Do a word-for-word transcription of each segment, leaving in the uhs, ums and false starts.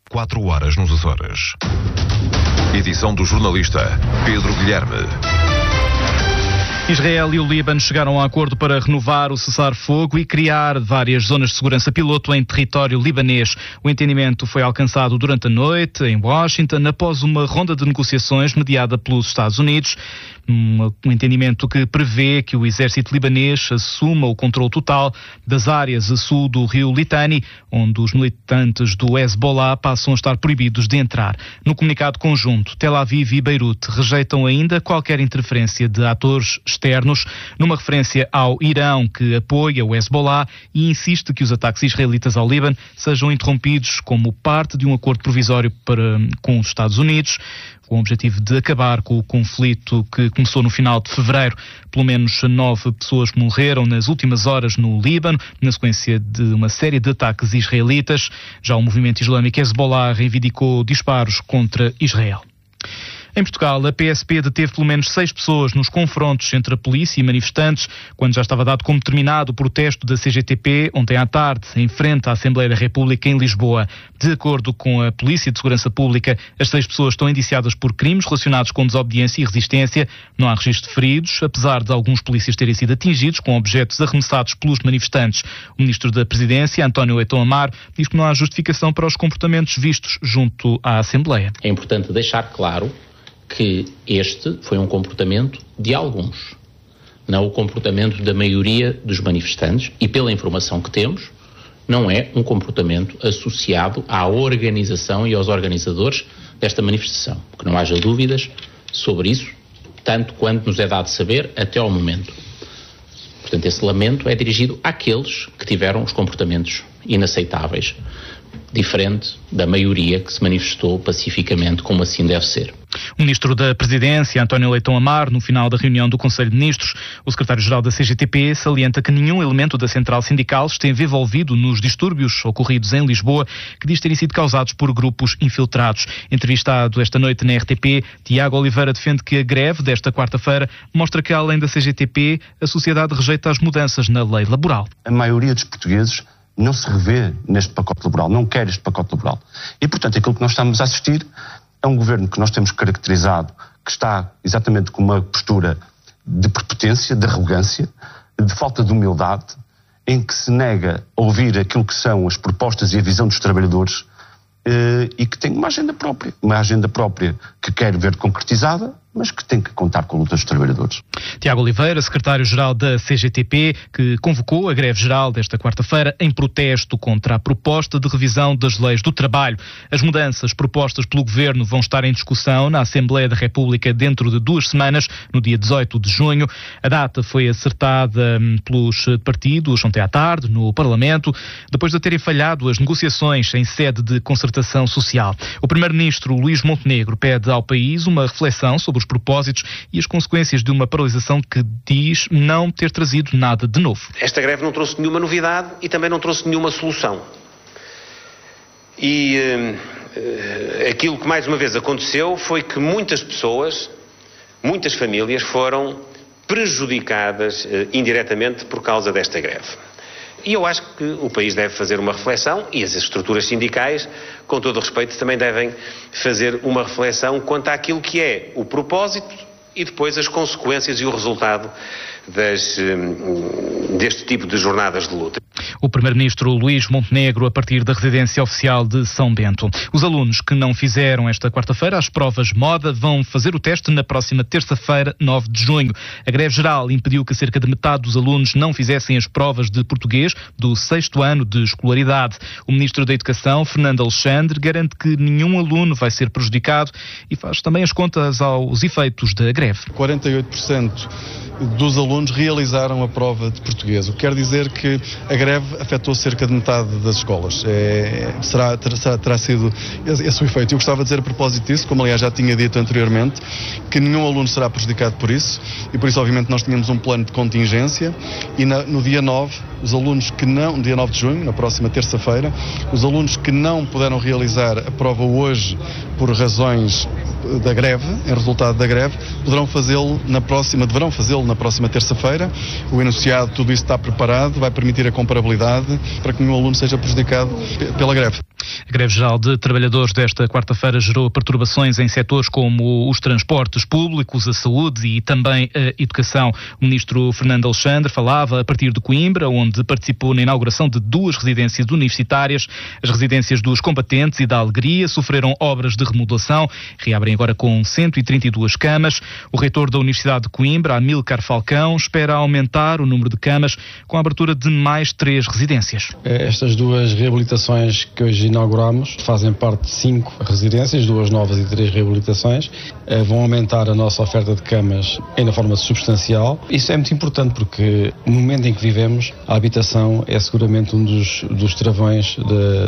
quatro horas nos Açores. Edição do jornalista Pedro Guilherme. Israel e o Líbano chegaram a acordo para renovar o cessar-fogo e criar várias zonas de segurança piloto em território libanês. O entendimento foi alcançado durante a noite em Washington após uma ronda de negociações mediada pelos Estados Unidos. Um entendimento que prevê que o exército libanês assuma o controle total das áreas a sul do rio Litani, onde os militantes do Hezbollah passam a estar proibidos de entrar. No comunicado conjunto, Tel Aviv e Beirute rejeitam ainda qualquer interferência de atores externos, numa referência ao Irão, que apoia o Hezbollah e insiste que os ataques israelitas ao Líbano sejam interrompidos como parte de um acordo provisório para, com os Estados Unidos, com o objetivo de acabar com o conflito que começou no final de fevereiro. Pelo menos nove pessoas morreram nas últimas horas no Líbano, na sequência de uma série de ataques israelitas. Já o movimento islâmico Hezbollah reivindicou disparos contra Israel. Em Portugal, a P S P deteve pelo menos seis pessoas nos confrontos entre a polícia e manifestantes, quando já estava dado como terminado o protesto da C G T P ontem à tarde, em frente à Assembleia da República em Lisboa. De acordo com a Polícia de Segurança Pública, as seis pessoas estão indiciadas por crimes relacionados com desobediência e resistência. Não há registro de feridos, apesar de alguns polícias terem sido atingidos com objetos arremessados pelos manifestantes. O Ministro da Presidência, António Leitão Amar, diz que não há justificação para os comportamentos vistos junto à Assembleia. É importante deixar claro que este foi um comportamento de alguns, não o comportamento da maioria dos manifestantes, e pela informação que temos, não é um comportamento associado à organização e aos organizadores desta manifestação. Que não haja dúvidas sobre isso, tanto quanto nos é dado saber até ao momento. Portanto, esse lamento é dirigido àqueles que tiveram os comportamentos inaceitáveis, diferente da maioria que se manifestou pacificamente, como assim deve ser. O Ministro da Presidência, António Leitão Amar, no final da reunião do Conselho de Ministros, o Secretário-Geral da C G T P salienta que nenhum elemento da central sindical esteve envolvido nos distúrbios ocorridos em Lisboa, que diz terem sido causados por grupos infiltrados. Entrevistado esta noite na R T P, Tiago Oliveira defende que a greve desta quarta-feira mostra que, além da C G T P, a sociedade rejeita as mudanças na lei laboral. A maioria dos portugueses não se revê neste pacote laboral, não quer este pacote laboral. E, portanto, aquilo que nós estamos a assistir é um governo que nós temos caracterizado, que está exatamente com uma postura de prepotência, de arrogância, de falta de humildade, em que se nega a ouvir aquilo que são as propostas e a visão dos trabalhadores, eh, e que tem uma agenda própria, uma agenda própria que quer ver concretizada, mas que tem que contar com a luta dos trabalhadores. Tiago Oliveira, secretário-geral da C G T P, que convocou a greve geral desta quarta-feira em protesto contra a proposta de revisão das leis do trabalho. As mudanças propostas pelo Governo vão estar em discussão na Assembleia da República dentro de duas semanas, no dia dezoito de junho. A data foi acertada pelos partidos ontem à tarde no Parlamento, depois de terem falhado as negociações em sede de concertação social. O Primeiro-Ministro Luís Montenegro pede ao país uma reflexão sobre os propósitos e as consequências de uma paralisação que diz não ter trazido nada de novo. Esta greve não trouxe nenhuma novidade e também não trouxe nenhuma solução. E uh, aquilo que mais uma vez aconteceu foi que muitas pessoas, muitas famílias foram prejudicadas uh, indiretamente por causa desta greve. E eu acho que o país deve fazer uma reflexão, e as estruturas sindicais, com todo o respeito, também devem fazer uma reflexão quanto àquilo que é o propósito e depois as consequências e o resultado das, deste tipo de jornadas de luta. O Primeiro-Ministro Luís Montenegro, a partir da residência oficial de São Bento. Os alunos que não fizeram esta quarta-feira as provas moda vão fazer o teste na próxima terça-feira, nove de junho. A greve geral impediu que cerca de metade dos alunos não fizessem as provas de português do sexto ano de escolaridade. O Ministro da Educação, Fernando Alexandre, garante que nenhum aluno vai ser prejudicado e faz também as contas aos efeitos da greve. quarenta e oito por cento dos alunos realizaram a prova de português, o que quer dizer que a greve afetou cerca de metade das escolas. É, será, terá, terá sido esse o efeito. Eu gostava de dizer a propósito disso, como aliás já tinha dito anteriormente, que nenhum aluno será prejudicado por isso e por isso obviamente nós tínhamos um plano de contingência e na, no dia nove, os alunos que não, no dia nove de junho, na próxima terça-feira, os alunos que não puderam realizar a prova hoje por razões da greve, em resultado da greve, poderão fazê-lo na próxima, deverão fazê-lo na próxima terça-feira. O enunciado, tudo isso está preparado, vai permitir a comparabilidade para que nenhum aluno seja prejudicado pela greve. A greve geral de trabalhadores desta quarta-feira gerou perturbações em setores como os transportes públicos, a saúde e também a educação. O ministro Fernando Alexandre falava a partir de Coimbra, onde participou na inauguração de duas residências universitárias. As residências dos combatentes e da Alegria sofreram obras de remodelação, reabrem agora com cento e trinta e duas camas. O reitor da Universidade de Coimbra, Amílcar Falcão, espera aumentar o número de camas com a abertura de mais três residências. Estas duas reabilitações que hoje inauguramos fazem parte de cinco residências, duas novas e três reabilitações. Vão aumentar a nossa oferta de camas em forma substancial. Isso é muito importante porque no momento em que vivemos, a habitação é seguramente um dos, dos travões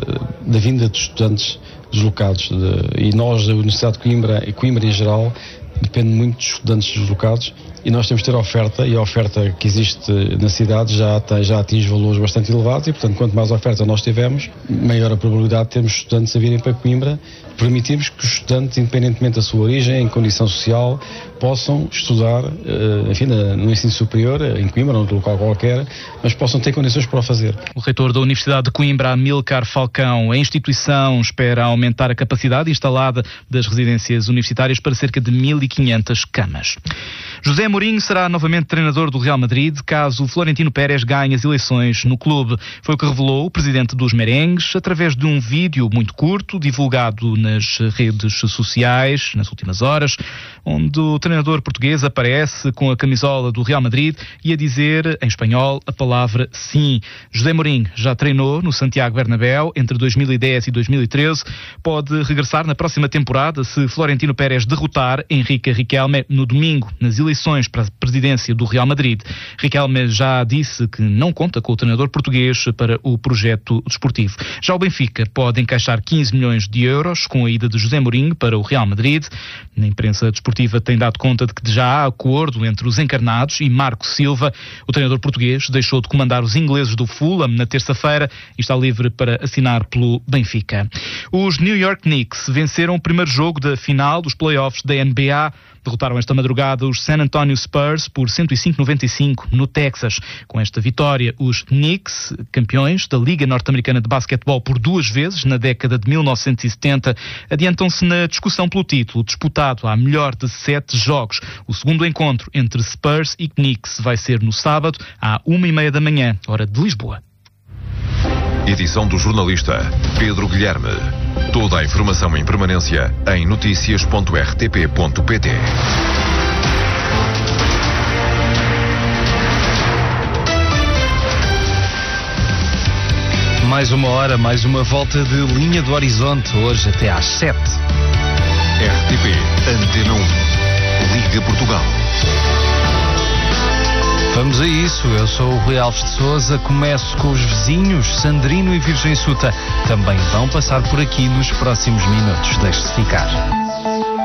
da vinda de estudantes deslocados. De, e nós, a Universidade de Coimbra e Coimbra em geral, depende muito dos estudantes deslocados. E nós temos de ter oferta, e a oferta que existe na cidade já, tem, já atinge valores bastante elevados e, portanto, quanto mais oferta nós tivermos, maior a probabilidade de termos estudantes a virem para Coimbra. Permitimos que os estudantes, independentemente da sua origem, em condição social, possam estudar, enfim, no ensino superior, em Coimbra, ou num local qualquer, mas possam ter condições para o fazer. O reitor da Universidade de Coimbra, Amílcar Falcão, a instituição espera aumentar a capacidade instalada das residências universitárias para cerca de mil e quinhentas camas. José Mourinho será novamente treinador do Real Madrid caso Florentino Pérez ganhe as eleições no clube. Foi o que revelou o presidente dos merengues através de um vídeo muito curto divulgado nas redes sociais nas últimas horas, onde o treinador português aparece com a camisola do Real Madrid e a dizer em espanhol a palavra sim. José Mourinho já treinou no Santiago Bernabéu entre dois mil e dez e dois mil e treze. Pode regressar na próxima temporada se Florentino Pérez derrotar Henrique Riquelme no domingo nas eleições para a presidência do Real Madrid. Riquelme já disse que não conta com o treinador português para o projeto desportivo. Já o Benfica pode encaixar quinze milhões de euros com a ida de José Mourinho para o Real Madrid. A imprensa desportiva tem dado conta de que já há acordo entre os encarnados e Marco Silva. O treinador português deixou de comandar os ingleses do Fulham na terça-feira e está livre para assinar pelo Benfica. Os New York Knicks venceram o primeiro jogo da final dos playoffs da N B A. Derrotaram esta madrugada os San Antonio Spurs por cento e cinco a noventa e cinco no Texas. Com esta vitória, os Knicks, campeões da Liga Norte-Americana de Basquetebol por duas vezes na década de mil novecentos e setenta, adiantam-se na discussão pelo título, disputado há melhor de sete jogos. O segundo encontro entre Spurs e Knicks vai ser no sábado, à uma e meia da manhã, hora de Lisboa. Edição do jornalista Pedro Guilherme. Toda a informação em permanência em noticias ponto r t p ponto p t. Mais uma hora, mais uma volta de linha do horizonte, hoje até às sete. R T P Antena um. Liga Portugal. Vamos a isso, eu sou o Rui Alves de Sousa, começo com os vizinhos, Sandrino e Virgem Suta. Também vão passar por aqui nos próximos minutos, deixe-se ficar.